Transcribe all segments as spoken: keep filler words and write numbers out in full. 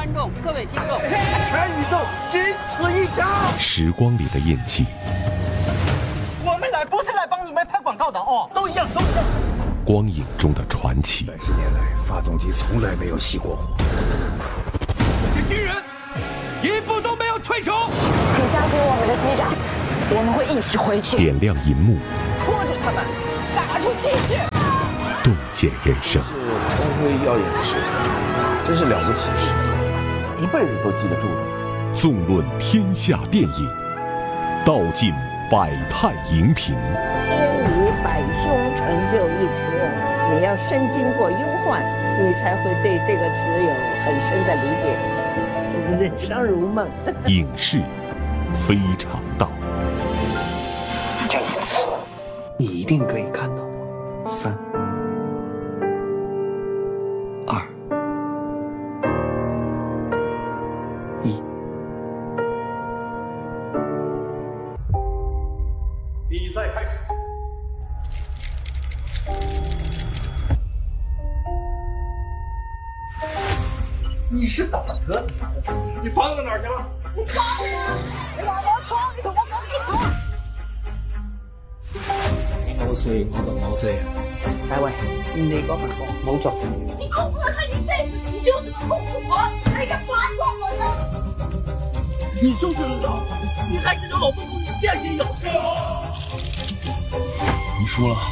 观众、各位听众， 全宇宙仅此一家。 时光里的印记， 我们来不是来帮你们拍广告的哦，都一样，都一样。 光影中的传奇。 三十年来，发动机从来没有熄过火。 这些军人一步都没有退出。 请相信我们的机长，我们会一起回去。 点亮银幕， 拖住他们，打出气势， 洞见人生。 是光辉耀眼的时刻，真是了不起的时刻，一辈子都记得住的。 纵论天下电影，道尽百态荧屏。 天以百凶成就一词，你要身经过忧患，你才会对这个词有很深的理解。人生如梦。 影视非常道。 这一次， 你一定可以看到我。三、二、一。 比赛开始。你是怎么得的？你放到哪儿去了？ 你放我！你話我錯，你同我講清楚。 冇事，我同冇事。 大衛，你嗰份工冇做。你控制了他一輩子，你就是個控制狂，那個反過我了。 你就是老，你还知道老公你见谁有？ 你输了。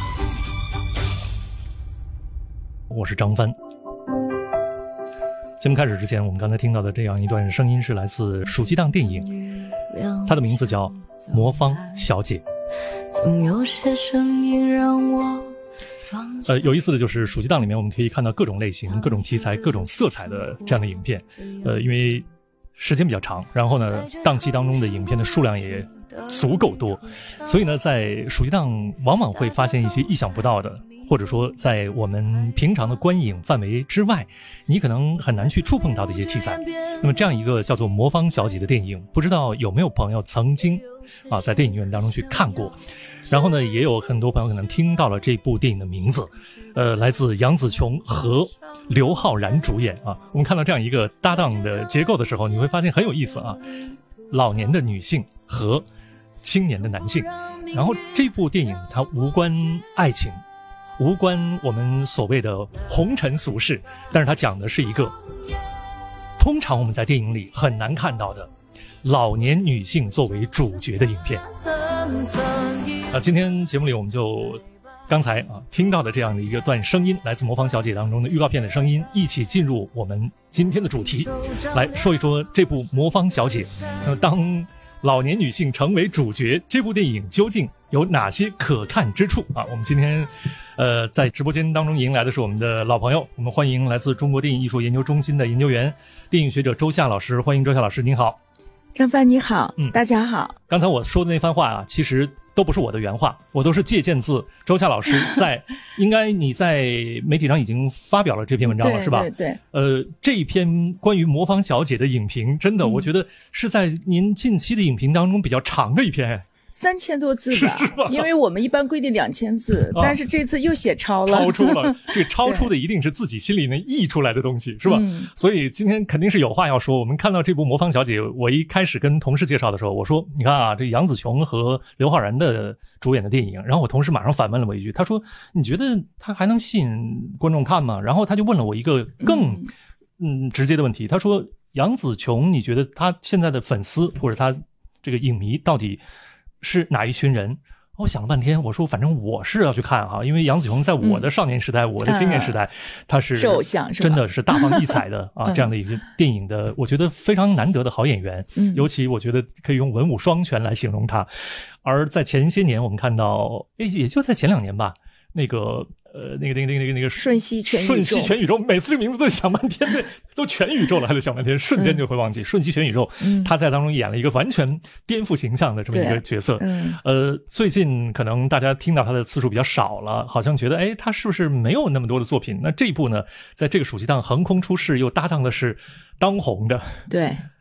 我是张帆。节目开始之前，我们刚才听到的这样一段声音是来自暑期档电影，它的名字叫《魔方小姐》。 总有些声音让我放呃，有意思的就是暑期档里面我们可以看到各种类型、各种题材、各种色彩的这样的影片。呃，因为时间比较长，然后呢，档期当中的影片的数量也足够多，所以呢，在暑期档往往会发现一些意想不到的，或者说在我们平常的观影范围之外，你可能很难去触碰到的一些题材。那么这样一个叫做《魔方小姐》的电影，不知道有没有朋友曾经啊在电影院当中去看过。然后呢，也有很多朋友可能听到了这部电影的名字，呃，来自杨紫琼和刘昊然主演啊。我们看到这样一个搭档的结构的时候，你会发现很有意思啊，老年的女性和青年的男性。然后这部电影它无关爱情，无关我们所谓的红尘俗世，但是它讲的是一个通常我们在电影里很难看到的老年女性作为主角的影片。啊，今天节目里我们就刚才啊听到的这样的一个段声音，来自《魔方小姐》当中的预告片的声音，一起进入我们今天的主题，来说一说这部《魔方小姐》。那么当老年女性成为主角，这部电影究竟有哪些可看之处啊？我们今天呃在直播间当中迎来的是我们的老朋友，我们欢迎来自中国电影艺术研究中心的研究员、电影学者周夏老师。欢迎周夏老师，您好。 张帆你好。嗯，大家好。 刚才我说的那番话啊，其实都不是我的原话，我都是借鉴自周夏老师在应该你在媒体上已经发表了这篇文章了，是吧？ 对对。 呃，这一篇关于魔方小姐的影评，真的、嗯、我觉得是在您近期的影评当中比较长的一篇。 三千多字吧，因为我们一般规定两千字、啊，但是这次又写超了， 超出了。这超出的一定是自己心里能溢出来的东西，是吧、嗯？所以今天肯定是有话要说。我们看到这部《魔方小姐》，我一开始跟同事介绍的时候，我说：“你看啊，这杨紫琼和刘昊然的主演的电影。”然后我同事马上反问了我一句，他说：“你觉得他还能吸引观众看吗？”然后他就问了我一个更嗯直接的问题，他说：“杨紫琼，你觉得他现在的粉丝或者他这个影迷到底是哪一群人？”我想了半天，我说反正我是要去看哈，因为杨紫琼在我的少年时代、嗯、我的青年时代、呃、她是偶像， 真的是大放异彩的啊、嗯！这样的一个电影的，我觉得非常难得的好演员，嗯，尤其我觉得可以用文武双全来形容她。而在前些年，我们看到，诶，也就在前两年吧，那个。呃，那个、那个、那个、那个瞬息全宇宙， 瞬息全宇宙，每次这名字都想半天，对，都全宇宙了，还得想半天，瞬间就会忘记。嗯、瞬息全宇宙、嗯，他在当中演了一个完全颠覆形象的这么一个角色。嗯，呃，最近可能大家听到他的次数比较少了，好像觉得，哎，他是不是没有那么多的作品？那这一部呢，在这个暑期档横空出世，又搭档的是当红的， 对。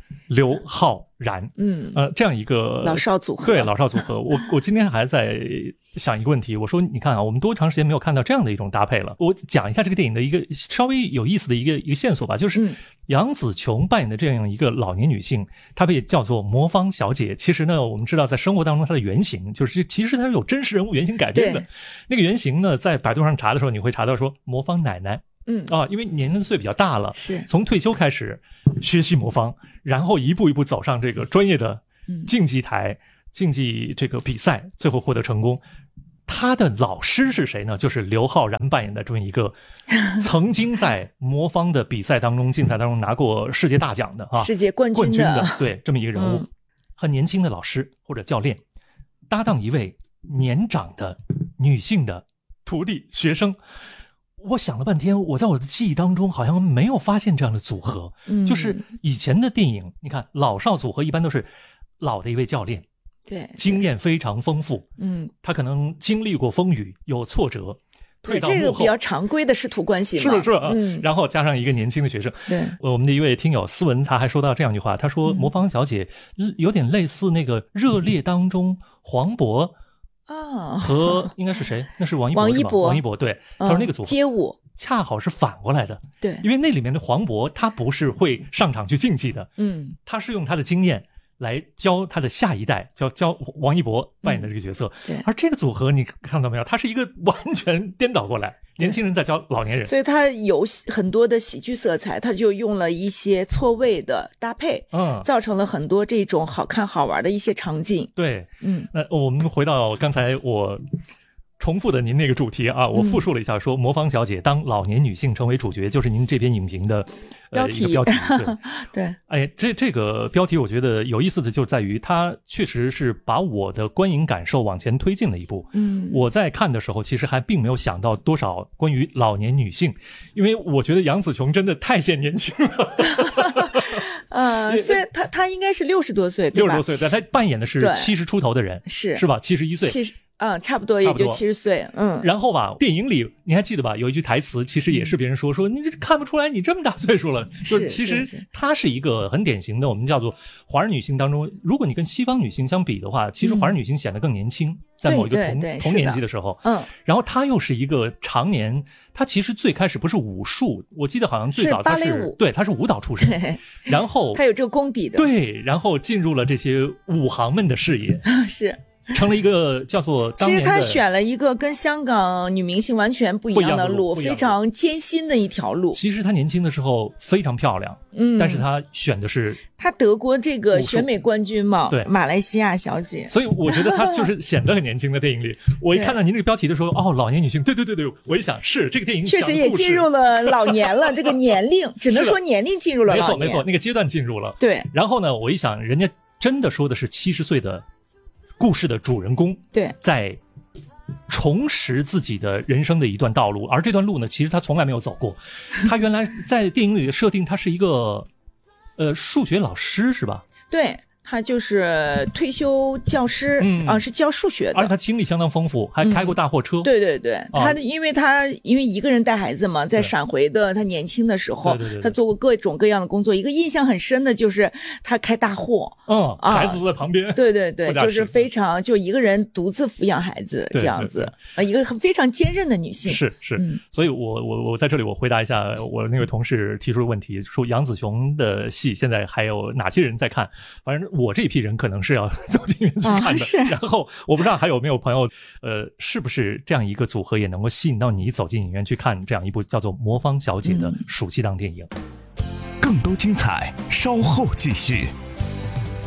刘昊然， 嗯， 呃，这样一个老少组合， 对老少组合。我我今天还在想一个问题，我说你看啊，我们多长时间没有看到这样的一种搭配了？我讲一下这个电影的一个稍微有意思的一个一个线索吧，就是杨紫琼扮演的这样一个老年女性，她被叫做魔方小姐。其实呢，我们知道在生活当中她的原型就是其实她是有真实人物原型改编的。那个原型呢，在百度上查的时候，你会查到说魔方奶奶。 嗯啊，因为年岁比较大了， 是从退休开始学习魔方，然后一步一步走上这个专业的竞技台、嗯、竞技这个比赛，最后获得成功。他的老师是谁呢？就是刘昊然扮演的这么一个曾经在魔方的比赛当中、竞赛当中拿过世界大奖的啊， 世界冠军的， 冠军的对这么一个人物， 嗯、 很年轻的老师或者教练，搭档一位年长的女性的徒弟学生。我想了半天，我在我的记忆当中好像没有发现这样的组合。嗯，就是以前的电影，你看老少组合一般都是老的一位教练， 对， 经验非常丰富。 嗯， 他可能经历过风雨，有挫折，退到幕后。 这个比较常规的师徒关系嘛。 是的，是的。 嗯， 然后加上一个年轻的学生。 对， 我们的一位听友斯文他还说到这样一句话，他说：“魔方小姐有点类似那个热烈当中黄渤。” 啊， 和应该是谁？那是王一博， 王一博， 王一博对，他说那个组合街舞恰好是反过来的， 对， 因为那里面的黄渤他不是会上场去竞技的， 嗯， 他是用他的经验来教他的下一代，教教王一博扮演的这个角色， 嗯、对， 而这个组合你看到没有？他是一个完全颠倒过来。年轻人在教老年人， 所以他有很多的喜剧色彩，他就用了一些错位的搭配， 嗯， 造成了很多这种好看好玩的一些场景。 对， 嗯， 那我们回到刚才我重复的您那个主题啊，我复述了一下说，说、嗯、魔方小姐当老年女性成为主角，就是您这篇影评的标题。 呃、标题对， 对， 哎，这这个标题我觉得有意思的就在于，它确实是把我的观影感受往前推进了一步。 嗯， 我在看的时候，其实还并没有想到多少关于老年女性，因为我觉得杨紫琼真的太显年轻了。 呃，虽然她她应该是六十多岁，对吧？ 六十多岁，但她扮演的是七十出头的人， 是是吧？七十一岁， 七十。嗯，差不多也就七十岁，嗯。 然后吧，电影里你还记得吧？有一句台词，其实也是别人说、嗯、说你这看不出来你这么大岁数了，就是其实她是一个很典型的我们叫做华人女性当中，如果你跟西方女性相比的话，其实华人女性显得更年轻，嗯、在某一个同同年纪的时候， 嗯。 然后她又是一个常年，她其实最开始不是武术，我记得好像最早她是， 是芭蕾舞， 对，她是舞蹈出身，然后她有这个功底的， 对，然后进入了这些武行们的视野， 是。 成了一个叫做当年的， 其实他选了一个跟香港女明星完全不一样的路，非常艰辛的一条路。 其实她年轻的时候非常漂亮， 嗯， 但是她选的是她得过这个选美冠军嘛， 对， 马来西亚小姐。 所以我觉得她就是显得很年轻的电影里。我一看到您这个标题的时候，哦，老年女性，对对对对，我一想是这个电影确实也进入了老年了，这个年龄只能说年龄进入了老年， 没错没错，那个阶段进入了。 对， 然后呢，我一想，人家真的说的是七十岁的故事的主人公， 对， 在重拾自己的人生的一段道路，而这段路呢，其实他从来没有走过。他原来在电影里的设定，他是一个呃数学老师，是吧？ 对。他就是退休教师， 嗯啊，是教数学的， 而且他经历相当丰富，还开过大货车。 嗯、对对对， 啊、 他因为他因为一个人带孩子嘛，在闪回的他年轻的时候， 对对对对， 他做过各种各样的工作。一个印象很深的就是他开大货， 嗯， 啊、 孩子都在旁边。 对对对，就是非常就一个人独自抚养孩子这样子，啊，一个非常坚韧的女性。 是是， 嗯、 所以我我我在这里我回答一下我那位同事提出的问题，说杨紫琼的戏现在还有哪些人在看？反正我这批人可能是要走进院去看的， 啊、是。 然后我不知道还有没有朋友，呃，是不是这样一个组合也能够吸引到你走进影院去看这样一部叫做《魔方小姐》的暑期档电影？ 更多精彩，稍后继续。